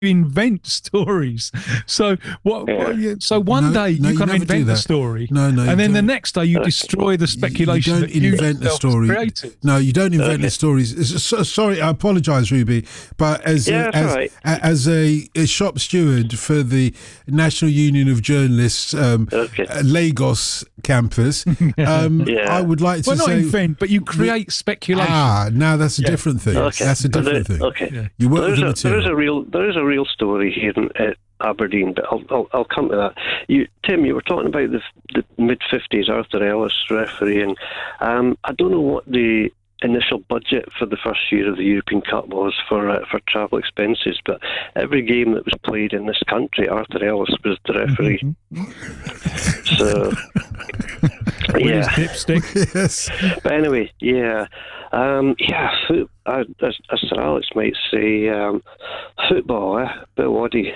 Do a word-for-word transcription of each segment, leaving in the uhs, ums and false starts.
invent stories. So what? Yeah. what you- so one No, day no, you you can never do invent the that. story, No, no, you and then the don't. next day you destroy the speculation You don't that you invent the yourself story. created. No, you don't invent Okay. the stories. It's- so- sorry, I apologise, Ruby, but as Yeah, a, that's as, all right. a- as a, a shop steward for the National Union of Journalists um, Okay. uh, Lagos campus, um, Yeah. I would like to Well, not say. invent, but you create speculation. Ah, now that's a Yeah. different thing. Okay. That's a But different there- thing. Okay. Yeah. You work There with is, the a, there is material. a real there is a real story here in uh, Aberdeen, but I'll, I'll I'll come to that. You Tim, you were talking about the the mid fifties Arthur Ellis refereeing. Um, I don't know what the initial budget for the first year of the European Cup was for uh, for travel expenses, but every game that was played in this country, Arthur Ellis was the referee. So With yeah. his dipstick. Yes. But anyway, yeah, um, yeah. Foot, uh, as, as Sir Alex might say, um, football, eh? Bit waddy.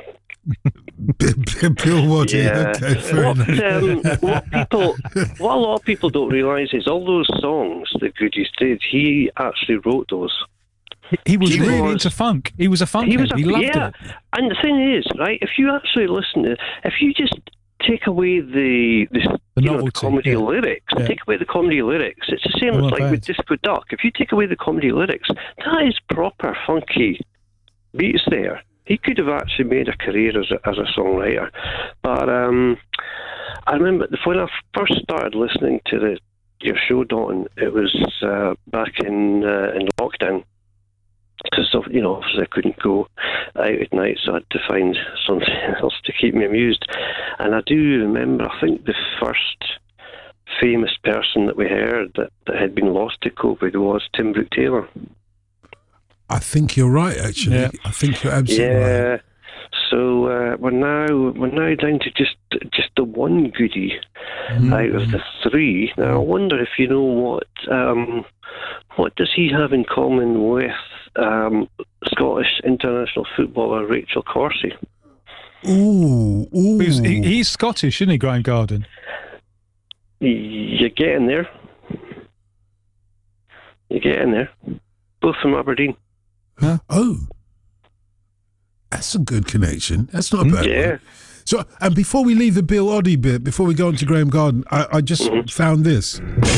Bill Waddy. Yeah. Okay, fair What, enough. um, what people, what a lot of people don't realise is all those songs that Goodies did, he actually wrote those. He was He really was- into funk. He was a funk He was, head. a, He loved yeah. it. And the thing is, right? If you actually listen to, if you just take away the the, The you know, the novelty, comedy yeah. lyrics, Yeah. take away the comedy lyrics, it's the same Well, as not like with bad. Disco Duck. If you take away the comedy lyrics, that is proper funky beats there. He could have actually made a career as a, as a songwriter. But um, I remember when I first started listening to the your show, Dalton, it was uh, back in uh, in lockdown. Because, you know, obviously I couldn't go out at night, so I had to find something else to keep me amused. And I do remember, I think the first famous person that we heard that, that had been lost to COVID was Tim Brooke Taylor. I think you're right, actually. Yeah. I think you're absolutely Yeah. right. So uh, we're now we're now down to just just the one goodie Mm-hmm. out of the three. Now I wonder if you know what um, what does he have in common with um, Scottish international footballer Rachel Corsie? Ooh, ooh. He's, he, he's Scottish, isn't he, Graham Garden? You're getting there. You're getting there. Both from Aberdeen. Oh, that's a good connection. That's not a bad Yeah. one. So, and before we leave the Bill Oddie bit, before we go on to Graham Garden, I, I just Mhm. found this.